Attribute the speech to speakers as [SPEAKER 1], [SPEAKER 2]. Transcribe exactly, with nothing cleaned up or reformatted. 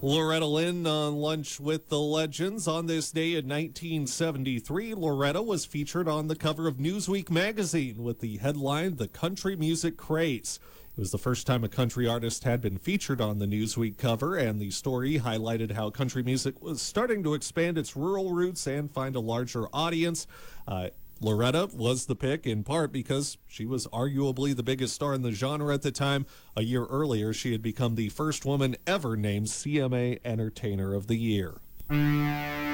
[SPEAKER 1] Loretta Lynn on Lunch with the Legends. On this day in nineteen seventy-three, Loretta was featured on the cover of Newsweek magazine with the headline, "The Country Music Craze." It was the first time a country artist had been featured on the Newsweek cover, and the story highlighted how country music was starting to expand its rural roots and find a larger audience. Uh, Loretta was the pick in part because she was arguably the biggest star in the genre at the time. A year earlier, she had become the first woman ever named C M A Entertainer of the Year.